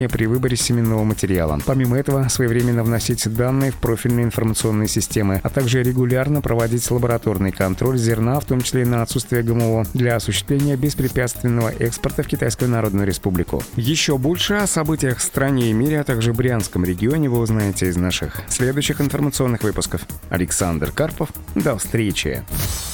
при выборе семенного материала. Помимо этого, своевременно вносить данные в профильные информационные системы, а также регулярно проводить лабораторный контроль зерна, в том числе на отсутствие ГМО, для осуществления беспрепятственного экспорта в Китайскую Народную Республику. Еще больше о событиях в стране и мире, а также Брянском регионе вы узнаете из наших следующих информационных выпусков. Александр Карпов. До встречи!